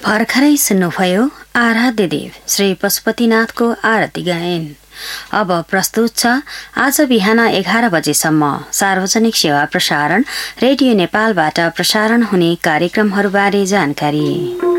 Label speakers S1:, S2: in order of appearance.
S1: भर्खरै सुन्नुभयो आराध्य देव श्री पशुपतिनाथको आरती गायन। अब प्रस्तुत छ आज बिहान 11 बजेसम्म सार्वजनिक सेवा प्रसारण रेडियो नेपालबाट प्रसारण हुने कार्यक्रमहरूबारे जानकारी।